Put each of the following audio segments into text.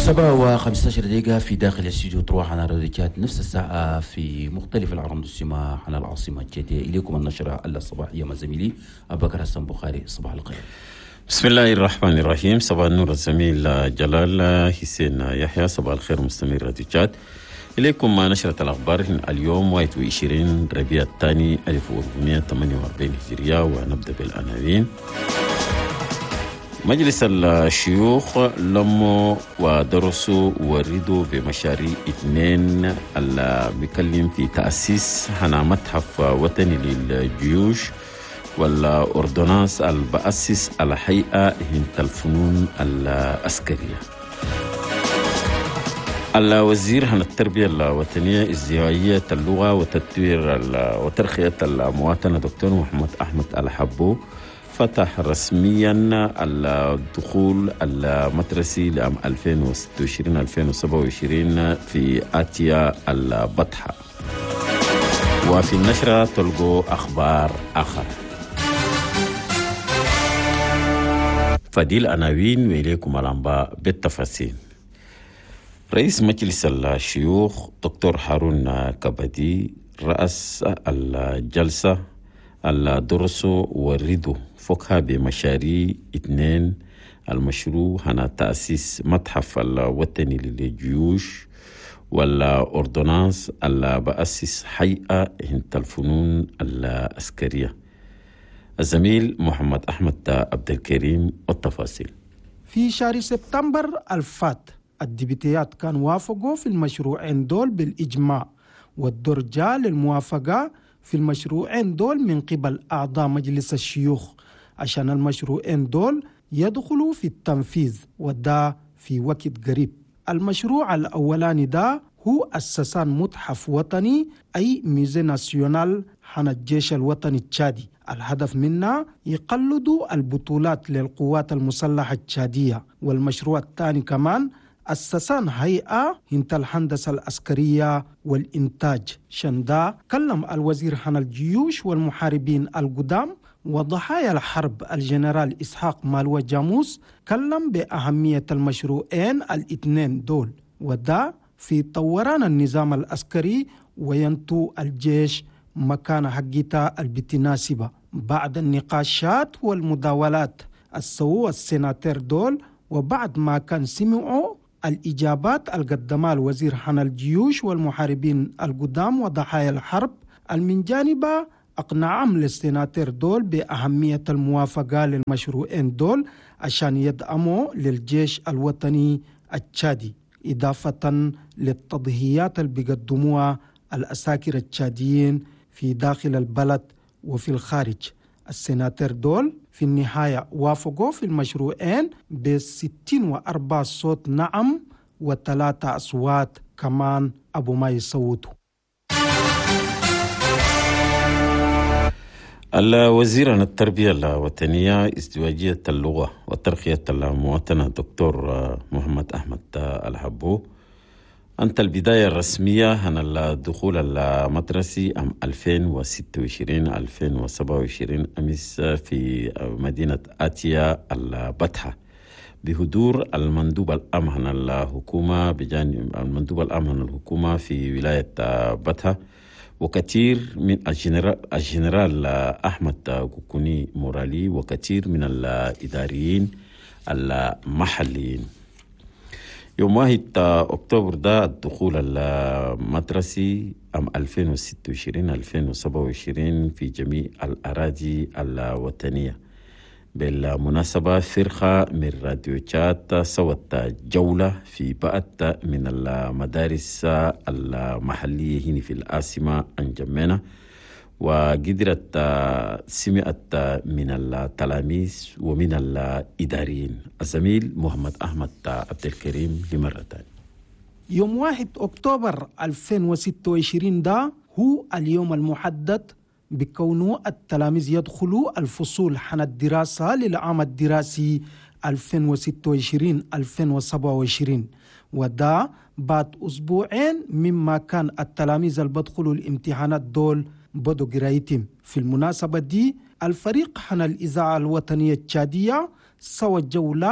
7:15 في داخل الاستوديو. تروح على راديوات نفس الساعة في مختلف الأعراض السماح على العاصمة الجديدة. إليكم النشرة الصباحية مع زميلي أبو بكر حسن بخاري. صباح الخير. بسم الله الرحمن الرحيم. صباح النور الزميل جلال حسين يحيى. صباح الخير مستمعي راديوات. إليكم نشرة الأخبار اليوم 21 ربيع الثاني 1448 هجرية، ونبدأ بالعناوين. مجلس الشيوخ لموا ودرسوا وردوا بمشاريع 2 اللي بيكلم في تأسيس متحف وطني للجيوش، والأردونانس اللي بأسس الهيئة هنت الفنون العسكرية. الوزير عن التربية الوطنية ازدواجية اللغة وتطوير وترقية المواطنة دكتور محمد أحمد الحبو فتح رسميا الدخول المدرسي لعام 2026-2027 في آتيا البطحة. وفي النشرة تلقوا أخبار آخر. فدي العناوين وإليكم الأنباء بالتفاصيل. رئيس مجلس الشيوخ دكتور هارون كبدي رأس الجلسة الدرس وردوا فوقها بمشاريع 2. المشروع هنا تأسيس متحف الوطني للجيوش، والأردونانس اللي بأسس هيئة هنت الفنون العسكرية. الزميل محمد أحمد عبد الكريم والتفاصيل. في شهر سبتمبر الفات الديبيتيات كان وافقوا في المشروعين دول بالإجماع، والدور جاء للموافقة في المشروعين دول من قبل أعضاء مجلس الشيوخ عشان المشروعين دول يدخلوا في التنفيذ، وده في وقت قريب. المشروع الأولاني ده هو أساسان متحف وطني أي ميزي ناسيونال حن الجيش الوطني التشادي. الهدف منها يقلدوا البطولات للقوات المسلحة التشادية. والمشروع الثاني كمان أسسان هيئة هنت الهندسة العسكرية والإنتاج. شندا كلم الوزير عن الجيوش والمحاربين القدام وضحايا الحرب الجنرال إسحاق مالوى جاموس، كلم بأهمية المشروعين 2 دول، وده في طوران النظام العسكري وينتو الجيش مكان حقيقة البتناسبة. بعد النقاشات والمداولات السووا السيناتير دول، وبعد ما كان سمعوا الإجابات القدمها الوزير عن الجيوش والمحاربين القدام وضحايا الحرب، من جانبه أقنعهم للسيناتير دول بأهمية الموافقة للمشروعين دول عشان يدعموا للجيش الوطني التشادي، إضافة للتضحيات اللي بيقدموها العساكر التشاديين في داخل البلد وفي الخارج. السيناتير دول في النهاية وافقوا في المشروعين ب64 صوت نعم و3 أصوات كمان أبو ما يصوتوا. الوزير عن التربية الوطنية ازدواجية اللغة وترقية المواطنة دكتور محمد أحمد الحبو أنت البداية الرسمية عن الدخول المدرسي عام 2026-2027 أمس في مدينة آتيا البطحة بحضور المندوب العام عن الحكومة بجانب المندوب العام عن الحكومة في ولاية بطحة، وكثير من الجنرال أحمد كوكوني مورالي، وكثير من الإداريين المحليين. يوم 1 أكتوبر ده الدخول المدرسي عام 2026-2027 في جميع الأراضي الوطنية. بالمناسبة فرقة من راديوات سوت جولة في بعض من المدارس المحلية هنا في العاصمة أنجمينا، وقدرت سمعت من التلاميذ ومن الإداريين. الزميل محمد أحمد عبد الكريم لمرة ثانية. يوم 1 أكتوبر 2026 ده هو اليوم المحدد بكونه التلاميذ يدخلوا الفصول عن الدراسة للعام الدراسي 2026-2027، وده بعد أسبوعين مما كان التلاميذ اللي بدخلوا الامتحانات دول بدوا قرايتهم. في المناسبة دي الفريق عن الإذاعة الوطنية التشادية سوى جولة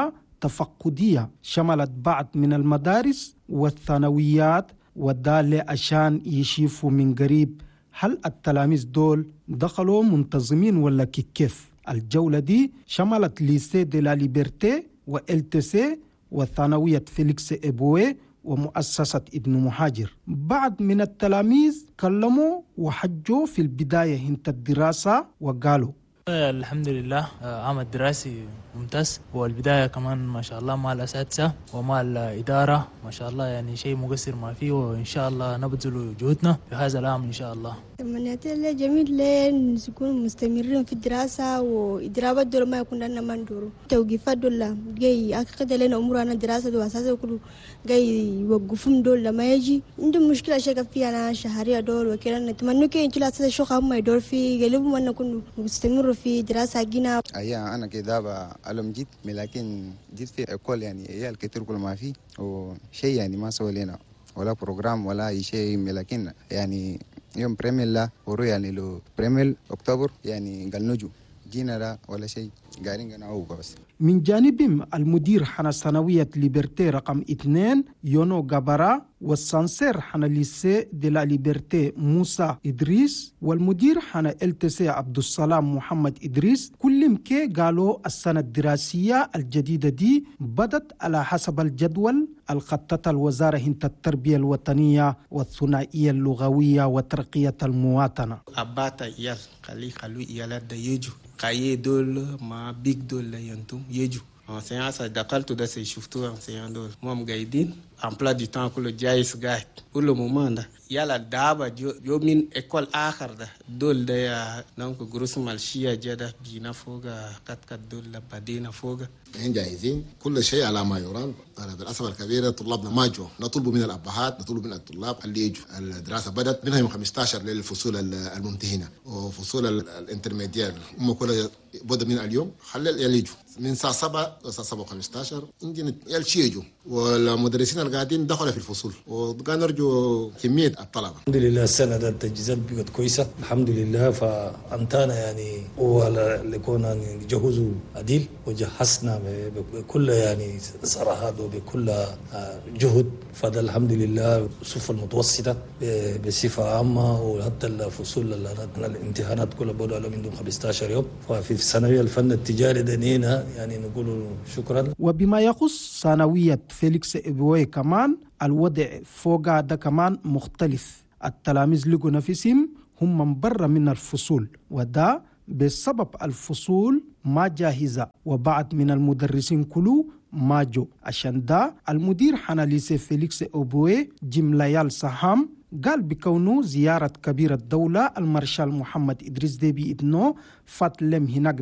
التفقدية شملت بعض من المدارس والثانويات، وده عشان يشوفوا من قريب هل التلاميذ دول دخلوا منتظمين ولا كيف. الجولة دي شملت ليسي دي لا ليبرتي و LTC وثانوية فيليكس إبوي ومؤسسة ابن مهاجر. بعض من التلاميذ كلموا وحجوا في البداية هنت الدراسة وقالوا الحمد لله عام الدراسي ممتاز، والبداية كمان ما شاء الله مع الأساتذة ومع الإدارة ما شاء الله، يعني شيء مقصر ما فيه، وإن شاء الله نبذل جهودنا في هذا العام إن شاء الله. تمنيت لي جميل لين نكون مستمرين في الدراسة، وإدراءات دول ما يكون لنا مندور توقيفات دول جاي أكيد لنا أمورنا الدراسة وأساسا كله جاي يوقفون دول لما يجي عندهم مشكلة شكل فيها أنا شهرية دول وكذا. نتمنى كي إن شاء الله أساسا شو هم يدور في قلبهم وأن نكون مستمر في دراسة جينا. أنا كده ألم جيت لكن جيت في أكل يعني هي الكثير كل ما في وشيء يعني ما سوى لنا ولا بروجرام ولا أي شيء، لكن يعني يوم بريميل لا ورو يعني لو بريميل أكتوبر يعني قال نجو جينا لا ولا شيء قاعدين نعوق بس. من جانبهم المدير حنا ثانوية ليبرتي رقم 2 يونو غابارا، والسانسير حنا ليسي دي لا ليبرتي موسى إدريس، والمدير حنا LTC عبد السلام محمد إدريس. كلهم كي قالوا السنة الدراسية الجديدة دي بدت على حسب الجدول الخطة الوزارة هنت التربية الوطنية والثنائية اللغوية وترقية المواطنة. أباتا إيال خلو إيالات دا يجو كاي دول ما بيك دول ينتم يجو enseignants دخلت ده شفتوا enseignants دول مام قاعدين emploi du temps كله جايز قاعد كل مومنت يلا دابا جو من اكل اخر ده دول ده يا نانكو جروس مالشيا جدا بينا فوقا كات دول بعدين فوقا احنا جاهزين كل شيء على ما يرام. انا بالاسف الكبيره طلابنا ما جو، نطلب من الابهات نطلب من الطلاب اللي يجوا. الدراسه بدات منها يوم 15 للفصول الممتهنه وفصول الانترميديال هم كلها بدا من اليوم خلي يجوا من الساعه 7 للساعه 7 و15 عندنا يجوا، والمدرسين القاعدين دخلوا في الفصول وكان نرجو كميه الطلبه. الحمد لله السنه ده التجهيزات بقت كويسه الحمد لله، فامتانا يعني اللي كنا نجهزوا عديل وجهزنا بكل يعني صراحه وبكل جهد. فده الحمد لله الصف المتوسطه بصفه عامه، وحتى الفصول الامتحانات كلها بدأوا منهم 15 يوم. ففي الثانويه الفن التجاري دنينا يعني نقول شكرا. وبما يخص ثانويه فيليكس إبوي كمان الوضع فوق ده كمان مختلف. التلاميذ لقوا نفسهم هم من برا من الفصول، وده بسبب الفصول ما جاهزة، وبعض من المدرسين كلوا ما جو. عشان ده المدير حنا ليسي فيليكس إبوي جمليال سهام قال بكونه زيارة كبير الدولة المارشال محمد إدريس ديبي ابنه فات لم هناك